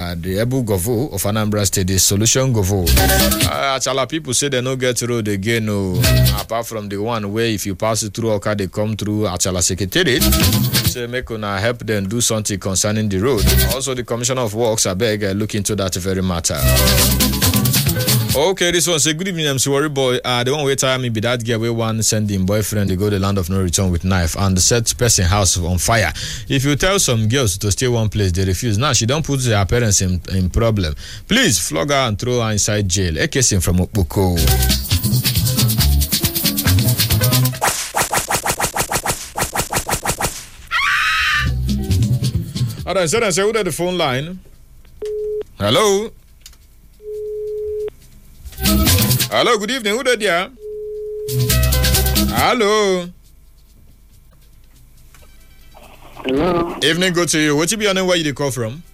the Ebu Govo of Anambra State, the Solution Govo. Achala people say they no get road again, no. Apart from the one where if you pass it through Oka, they come through Achala Secretariat. Say make una help them do something concerning the road. Also, the Commissioner of Works, I beg, look into that very matter. Okay, this one say good evening, I'm sorry boy. The one way time me be that girl where one sending boyfriend they go the land of no return with knife and set person house on fire. If you tell some girls to stay one place, they refuse. Now she don't put their parents in problem. Please flog her and throw her inside jail. A casing from Okpoko. Alright, so I say who at the phone line? Hello? Hello, good evening. Who there? Hello. Hello. Evening, good to you. What you be on and where you call from?